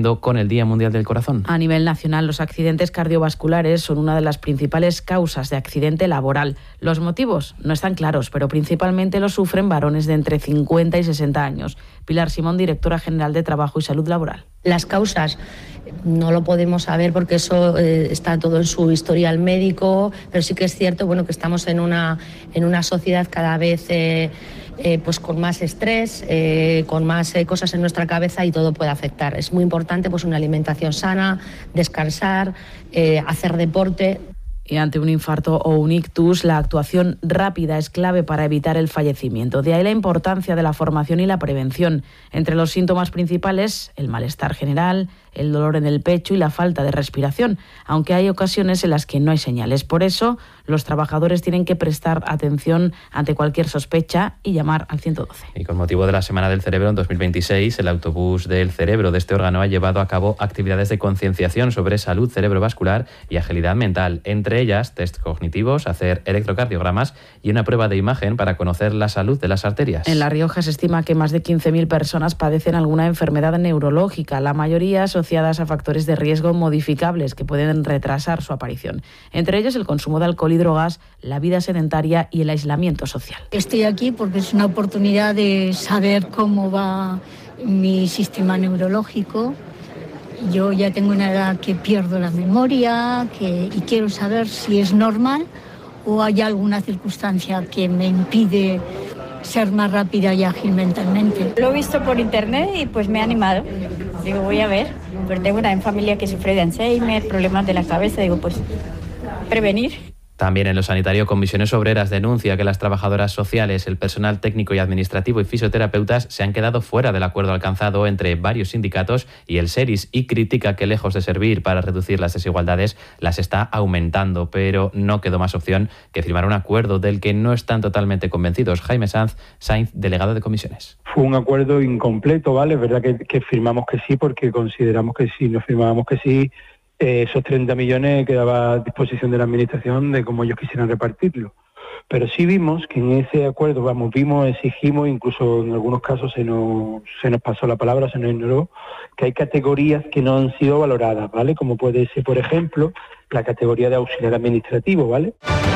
coincidiendo con el Día Mundial del Corazón. A nivel nacional, los accidentes cardiovasculares son una de las principales causas de accidente laboral. Los motivos no están claros, pero principalmente los sufren varones de entre 50 y 60 años. Pilar Simón, directora general de Trabajo y Salud Laboral. Las causas no lo podemos saber porque eso está todo en su historial médico, pero sí que es cierto que estamos en una sociedad cada vez pues con más estrés, con más cosas en nuestra cabeza y todo puede afectar. Es muy importante pues una alimentación sana, descansar, hacer deporte. Y ante un infarto o un ictus, la actuación rápida es clave para evitar el fallecimiento. De ahí la importancia de la formación y la prevención. Entre los síntomas principales, el malestar general, el dolor en el pecho y la falta de respiración, aunque hay ocasiones en las que no hay señales. Por eso, los trabajadores tienen que prestar atención ante cualquier sospecha y llamar al 112. Y con motivo de la Semana del Cerebro en 2026, el autobús del cerebro de este órgano ha llevado a cabo actividades de concienciación sobre salud cerebrovascular y agilidad mental. Entre ellas, test cognitivos, hacer electrocardiogramas y una prueba de imagen para conocer la salud de las arterias. En La Rioja se estima que más de 15.000 personas padecen alguna enfermedad neurológica, la mayoría asociadas a factores de riesgo modificables que pueden retrasar su aparición. Entre ellos el consumo de alcohol y drogas, la vida sedentaria y el aislamiento social. Estoy aquí porque es una oportunidad de saber cómo va mi sistema neurológico. Yo ya tengo una edad que pierdo la memoria y quiero saber si es normal o hay alguna circunstancia que me impide ser más rápida y ágil mentalmente. Lo he visto por internet y pues me ha animado. Digo, voy a ver, pero tengo una familia que sufre de Alzheimer, problemas de la cabeza, digo, pues prevenir. También en lo sanitario, Comisiones Obreras denuncia que las trabajadoras sociales, el personal técnico y administrativo y fisioterapeutas se han quedado fuera del acuerdo alcanzado entre varios sindicatos y el SERIS, y critica que, lejos de servir para reducir las desigualdades, las está aumentando. Pero no quedó más opción que firmar un acuerdo del que no están totalmente convencidos. Jaime Sainz, delegado de Comisiones. Fue un acuerdo incompleto, ¿vale? Es verdad que firmamos que sí porque consideramos que si no firmábamos que sí, esos 30 millones quedaba a disposición de la Administración de cómo ellos quisieran repartirlo. Pero sí vimos que en ese acuerdo, exigimos, incluso en algunos casos se nos pasó la palabra, se nos ignoró, que hay categorías que no han sido valoradas, ¿vale? Como puede ser, por ejemplo, la categoría de auxiliar administrativo, ¿vale?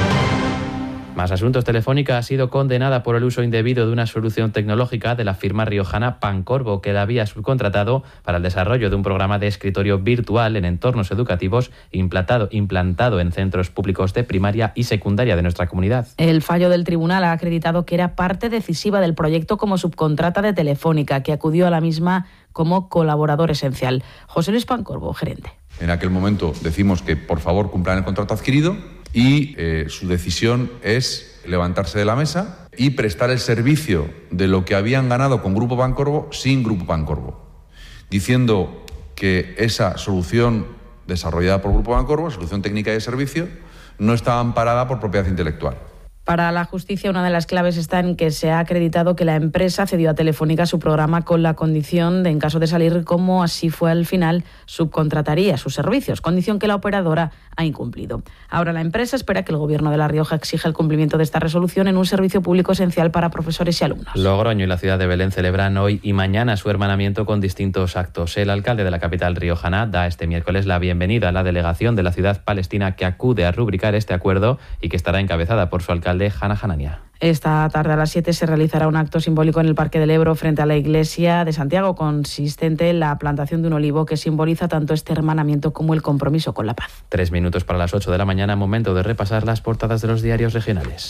Más asuntos. Telefónica ha sido condenada por el uso indebido de una solución tecnológica de la firma riojana Pancorbo, que la había subcontratado para el desarrollo de un programa de escritorio virtual en entornos educativos implantado en centros públicos de primaria y secundaria de nuestra comunidad. El fallo del tribunal ha acreditado que era parte decisiva del proyecto como subcontrata de Telefónica, que acudió a la misma como colaborador esencial. José Luis Pancorbo, gerente. En aquel momento decimos que por favor cumplan el contrato adquirido y su decisión es levantarse de la mesa y prestar el servicio de lo que habían ganado con Grupo Pancorbo sin Grupo Pancorbo, diciendo que esa solución desarrollada por Grupo Pancorbo, solución técnica y de servicio, no estaba amparada por propiedad intelectual. Para la justicia, una de las claves está en que se ha acreditado que la empresa cedió a Telefónica su programa con la condición de, en caso de salir como así fue al final, subcontrataría sus servicios, condición que la operadora ha incumplido. Ahora la empresa espera que el Gobierno de La Rioja exija el cumplimiento de esta resolución en un servicio público esencial para profesores y alumnos. Logroño y la ciudad de Belén celebran hoy y mañana su hermanamiento con distintos actos. El alcalde de la capital riojana da este miércoles la bienvenida a la delegación de la ciudad palestina que acude a rubricar este acuerdo y que estará encabezada por su alcalde Hannah Hanania. Esta tarde a las 7 se realizará un acto simbólico en el Parque del Ebro frente a la iglesia de Santiago, consistente en la plantación de un olivo que simboliza tanto este hermanamiento como el compromiso con la paz. 3 minutos para las 8 de la mañana, momento de repasar las portadas de los diarios regionales.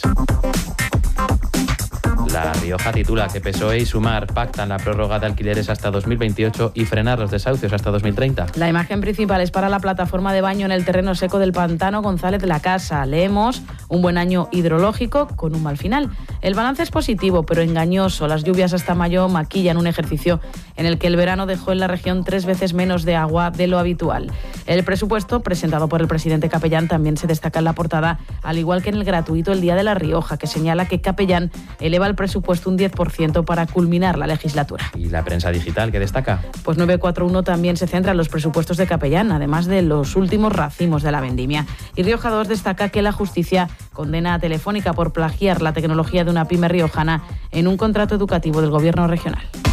La Rioja titula que PSOE y Sumar pactan la prórroga de alquileres hasta 2028 y frenar los desahucios hasta 2030. La imagen principal es para la plataforma de baño en el terreno seco del pantano González de la Casa. Leemos: un buen año hidrológico con un mal final. El balance es positivo, pero engañoso. Las lluvias hasta mayo maquillan un ejercicio en el que el verano dejó en la región 3 veces menos de agua de lo habitual. El presupuesto, presentado por el presidente Capellán, también se destaca en la portada, al igual que en el gratuito El Día de La Rioja, que señala que Capellán eleva el presupuesto un 10% para culminar la legislatura. ¿Y la prensa digital qué destaca? Pues 941 también se centra en los presupuestos de Capellán, además de los últimos racimos de la vendimia. Y Rioja 2 destaca que la justicia condena a Telefónica por plagiar la tecnología de una pyme riojana en un contrato educativo del gobierno regional.